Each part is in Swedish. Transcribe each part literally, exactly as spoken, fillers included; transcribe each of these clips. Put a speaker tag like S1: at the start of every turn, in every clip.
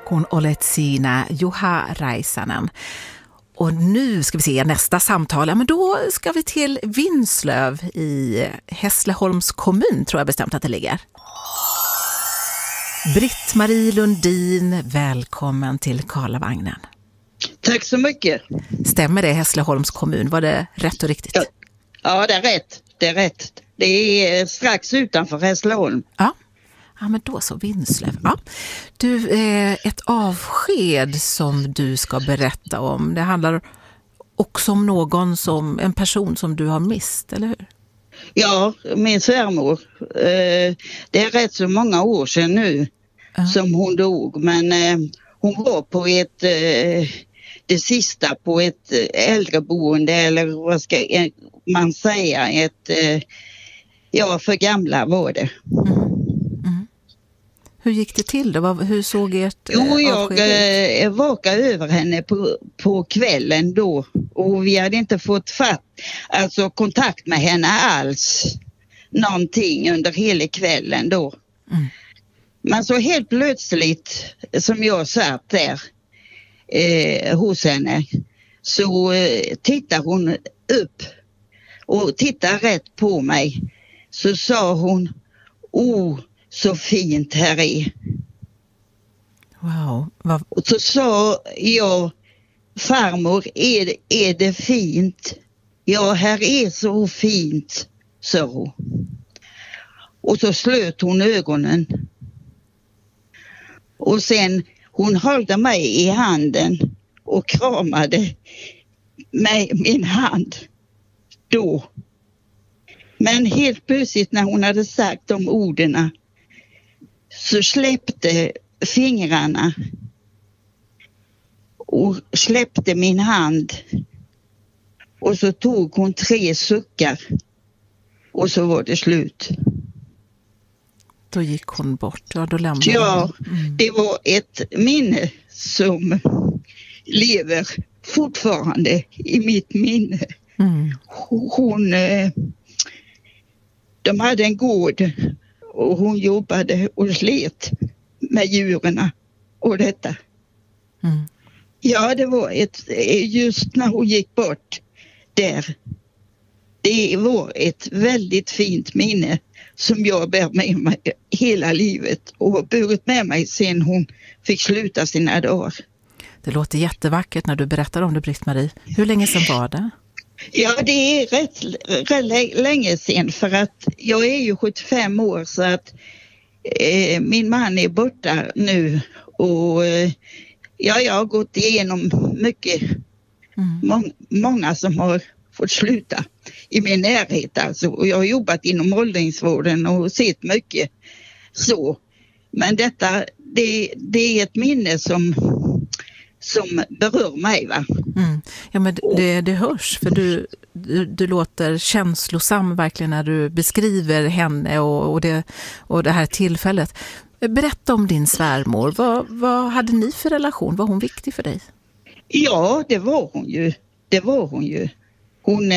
S1: kun olet siinä Juha Räisänen. Och nu ska vi se nästa samtal. Ja, men då ska vi till Vinslöv i Hässleholms kommun, tror jag bestämt att det ligger. Britt-Marie Lundin, välkommen till Karlavagnen.
S2: Tack så mycket.
S1: Stämmer det, Hässleholms kommun? Var det rätt och riktigt?
S2: Ja, ja det är rätt. Det är rätt. Det är strax utanför Hässleholm.
S1: Ja. Ja, men då så, Vinslöv. Ja. Du, eh, ett avsked som du ska berätta om. Det handlar också om någon som, en person som du har mist, eller hur?
S2: Ja, min svärmor. Eh, det är rätt så många år sedan nu uh. som hon dog. Men eh, hon var på ett, eh, det sista på ett äldreboende, eller vad ska man säga, ett, eh, ja, för gamla var det. Mm.
S1: Hur gick det till då? Hur såg ert
S2: Jo, jag eh, vakade över henne på, på kvällen då. Och vi hade inte fått fatt, alltså kontakt med henne alls. Någonting under hela kvällen då. Mm. Men så helt plötsligt, som jag satt där eh, hos henne, så eh, tittar hon upp och tittar rätt på mig. Så sa hon, oh, så fint här är.
S1: Wow. Vad...
S2: Och så sa jag, farmor, är det, är det fint? Ja, här är så fint, sa hon. Och så slöt hon ögonen. Och sen hon höll mig i handen och kramade med min hand då. Men helt plötsligt när hon hade sagt de orden så släppte fingrarna och släppte min hand. Och så tog hon tre suckar och så var det slut.
S1: Då gick hon bort, ja, då lämnade
S2: Ja,
S1: hon. Mm.
S2: Det var ett minne som lever fortfarande i mitt minne. Mm. Hon, de hade en gård och hon jobbade och slet med djuren och detta. Mm. Ja, det var ett, just när hon gick bort där. Det var ett väldigt fint minne som jag bär med mig hela livet och har burit med mig sedan hon fick sluta sina dagar.
S1: Det låter jättevackert när du berättar om det, Britt-Marie. Hur länge sedan var det?
S2: Ja, det är rätt, rätt länge sedan, för att jag är ju sjuttiofem år, så att eh, min man är borta nu och eh, ja, jag har gått igenom mycket, mm. må- många som har fått sluta i min närhet alltså, och jag har jobbat inom åldringsvården och sett mycket så. Men detta, det, det är ett minne som som berör mig, va? Mm.
S1: Ja, men det, det hörs, för du, du, du låter känslosam verkligen när du beskriver henne och, och, det, och det här tillfället. Berätta om din svärmor. Vad, vad hade ni för relation? Var hon viktig för dig?
S2: Ja, det var hon ju. Det var hon ju. Hon,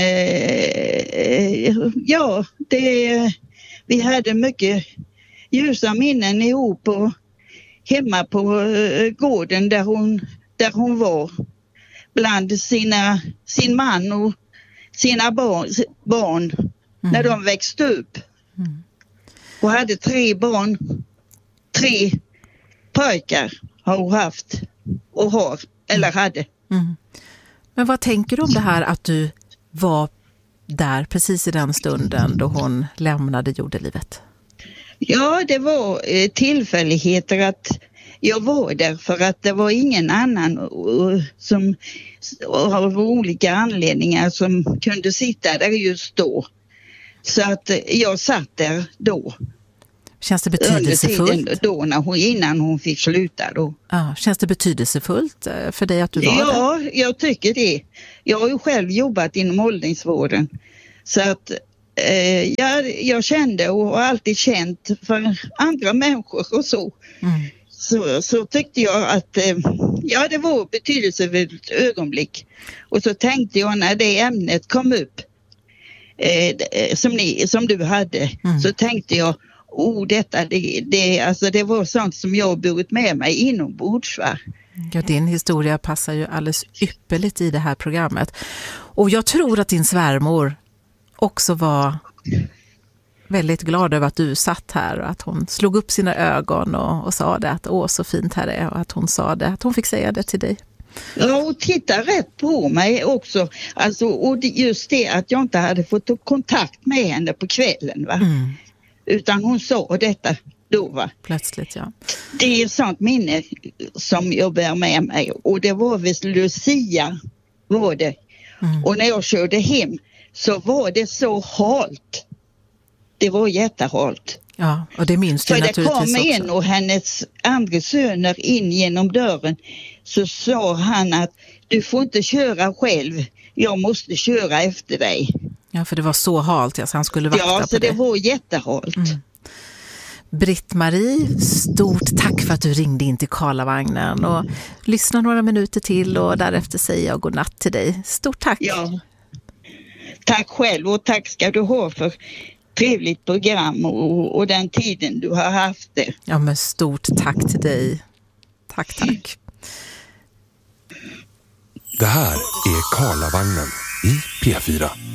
S2: eh, ja, det, vi hade mycket ljusa minnen ihop och hemma på eh, gården där hon där hon var bland sina, sin man och sina barn, barn mm. när de växte upp. Mm. Och hade tre barn, tre pojkar har hon haft och har, eller hade. Mm.
S1: Men vad tänker du om det här att du var där precis i den stunden då hon lämnade jordelivet?
S2: Ja, det var eh, tillfälligheter att jag var där, för att det var ingen annan uh, som av olika anledningar som kunde sitta där just då. Så att uh, jag satt där då.
S1: Känns det betydelsefullt?
S2: Då, när hon, innan hon fick sluta då.
S1: Ja, känns det betydelsefullt för dig att du var
S2: ja,
S1: där?
S2: Ja, jag tycker det. Jag har ju själv jobbat inom åldringsvården. Så att eh, jag, jag kände och har alltid känt för andra människor och så. Mm. Så, så tyckte jag att eh, ja, det var ett betydelsefullt ögonblick. Och så tänkte jag när det ämnet kom upp eh, som, ni, som du hade, mm. så tänkte jag, oh, detta, det, det, alltså det var sånt som jag burit med mig inombords, va?
S1: Ja, din historia passar ju alldeles ypperligt i det här programmet. Och jag tror att din svärmor också var väldigt glad över att du satt här och att hon slog upp sina ögon och, och sa det att åh, så fint här är, och att hon sa det, att hon fick säga det till dig.
S2: Ja, och titta rätt på mig också. Alltså, och det, just det att jag inte hade fått kontakt med henne på kvällen, va? Mm. Utan hon sa detta då, va?
S1: Plötsligt, ja.
S2: Det är ett sånt minne som jag bär med mig. Och det var visst Lucia, var det. Mm. Och när jag körde hem så var det så halt. Det var jättehalt.
S1: Ja, och det minns du naturligtvis också.
S2: För det kom en och hennes andra söner in genom dörren. Så sa han att du får inte köra själv. Jag måste köra efter dig.
S1: Ja, för det var så halt, ja, så han skulle vakta på det.
S2: Ja, så det var jättehalt. Mm.
S1: Britt-Marie, stort tack för att du ringde in till Karlavagnen. Och lyssna några minuter till och därefter säger jag godnatt till dig. Stort tack.
S2: Ja, tack själv och tack ska du ha för trevligt program och, och den tiden du har haft det.
S1: Ja, men stort tack till dig. Tack, tack.
S3: Det här är Karlavagnen i P fyra.